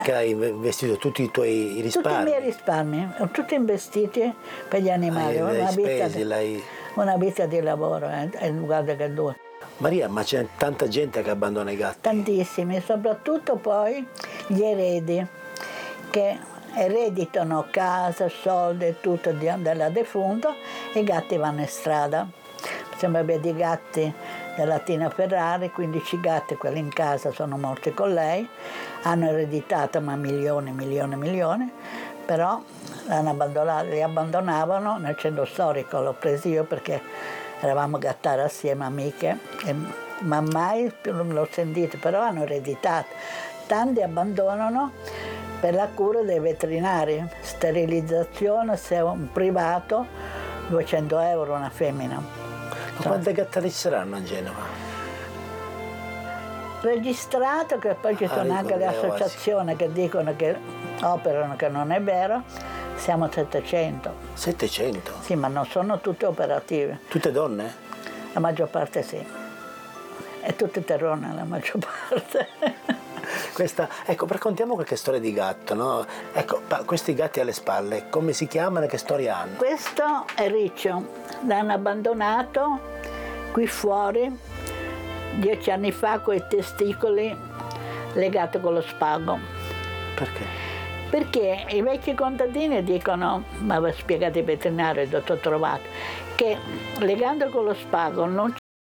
Che hai investito tutti i tuoi risparmi? Tutti i miei risparmi, ho tutti investiti per gli animali. Una vita di lavoro, guarda che dura. Maria, ma c'è tanta gente che abbandona i gatti? Tantissimi, soprattutto poi gli eredi, che ereditano casa, soldi e tutto della defunta, e i gatti vanno in strada. Sembra vedi i gatti della Tina Ferrari, 15 gatti, quelli in casa sono morti con lei, hanno ereditato ma milioni, però li abbandonavano nel centro storico, l'ho preso io perché eravamo gattare assieme, amiche, ma mai l'ho sentito, però hanno ereditato. Tanti abbandonano per la cura dei veterinari, sterilizzazione, se è un privato, 200 euro una femmina. Ma quante gattari ci saranno a Genova? Registrato, che poi ci sono anche le associazioni che dicono che operano, che non è vero, siamo 700. 700? Sì, ma non sono tutte operative. Tutte donne? La maggior parte sì. E tutte terrone, la maggior parte. Ecco, raccontiamo qualche storia di gatto, no? Ecco, questi gatti alle spalle, come si chiamano e che storia hanno? Questo è Riccio, l'hanno abbandonato qui fuori 10 anni fa con i testicoli legati con lo spago. Perché? Perché i vecchi contadini dicono, ma aveva spiegato il veterinario, il dottor Trovato, che legando con lo spago non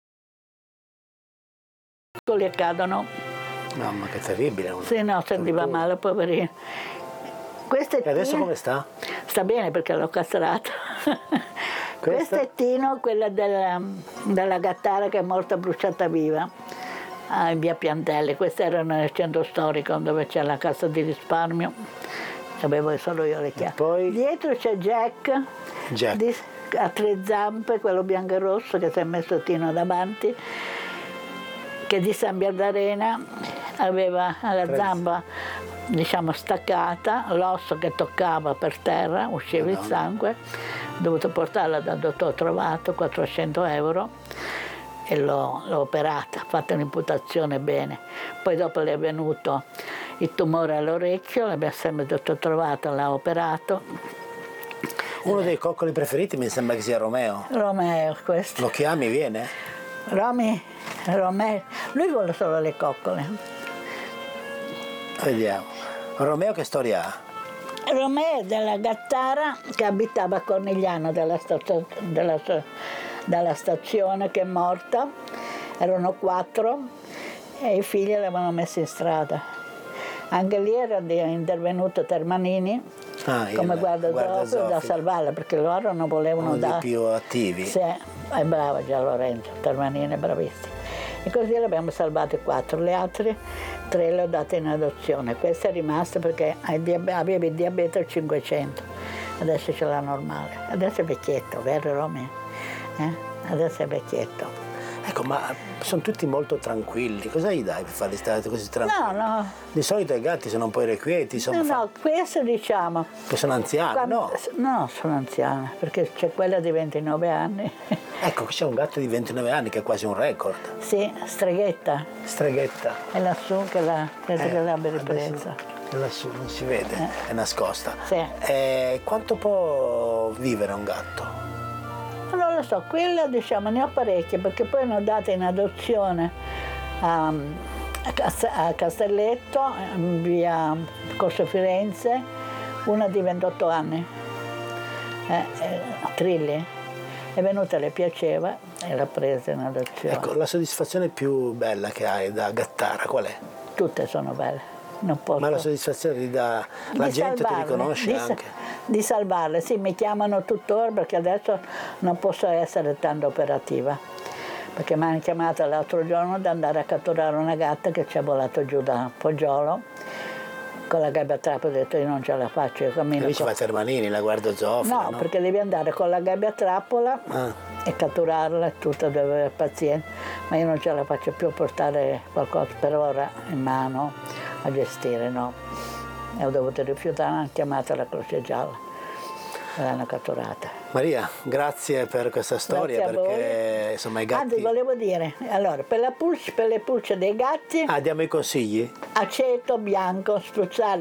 ci cadono. Mamma, che terribile. Sì, no, sentiva male, poverino. E adesso come sta? Sta bene perché l'ho castrato. Questo è Tino, quella della gattara che è morta bruciata viva in via Piantelli. Questa era nel centro storico dove c'è la cassa di risparmio. Avevo solo io le chiavi. Poi... Dietro c'è Jack. A 3 zampe, quello bianco e rosso che si è messo Tino davanti, che di San Bernardina aveva la zamba, diciamo, staccata, l'osso che toccava per terra, usciva il sangue. Ho dovuto portarla dal dottor Trovato, 400 euro, e l'ho operata, ho fatto un'imputazione bene. Poi dopo le è venuto il tumore all'orecchio, l'abbiamo sempre dottor Trovato, l'ha operato. Uno dei coccoli preferiti mi sembra che sia Romeo. Romeo, questo. Lo chiami, viene? Romeo, lui vuole solo le coccole. Vediamo. Romeo che storia ha? Romeo è della gattara che abitava a Cornigliano, dalla stazione, che è morta. Erano 4 e i figli l'avevano messo in strada. Anche lì era intervenuto Termanini come guardaroba da salvarla, perché loro non volevano dare. Uno dei più attivi. Sì, è brava già Lorenzo, Termanini è bravissimo. E così l'abbiamo salvate 4, le altre 3 le ho date in adozione. Questa è rimasta perché aveva il diabete al 500, adesso ce l'ha normale. Adesso è vecchietto, vero Romeo? Adesso è vecchietto. Ecco, ma sono tutti molto tranquilli, cosa gli dai per farli stare così tranquilli? No. Di solito i gatti sono un po' irrequieti. No, questo diciamo... Che sono anziani, no? No, sono anziana, perché c'è quella di 29 anni. Ecco, c'è un gatto di 29 anni che è quasi un record. Sì, Streghetta. Streghetta. È lassù che l'abbia ripresa. È lassù, non si vede, è nascosta. Sì. Quanto può vivere un gatto? Non lo so, quella diciamo ne ho parecchie, perché poi ne ho date in adozione a Castelletto, via Corso Firenze, una di 28 anni, Trilli. È venuta, le piaceva e l'ha presa in adozione. Ecco, la soddisfazione più bella che hai da gattara qual è? Tutte sono belle. Non posso... Ma la soddisfazione la gente ti riconosce anche? Di salvarle, sì, mi chiamano tuttora perché adesso non posso essere tanto operativa. Perché mi hanno chiamato l'altro giorno di andare a catturare una gatta che ci è volato giù da Poggiolo con la gabbia a trappola. Ho detto io non ce la faccio, io cammino. Lì ci va Termanini, la guardo zoofilia, no, perché devi andare con la gabbia a trappola e catturarla e tutto, devi avere pazienza. Ma io non ce la faccio più portare qualcosa per ora in mano a gestire, no. E ho dovuto rifiutare, hanno chiamato la Croce Gialla. l'hanno catturata. Maria, grazie per questa storia, Grazie a perché insomma i gatti... Anzi, volevo dire, allora, per le pulce dei gatti, Ah, diamo i consigli? aceto bianco, spruzzare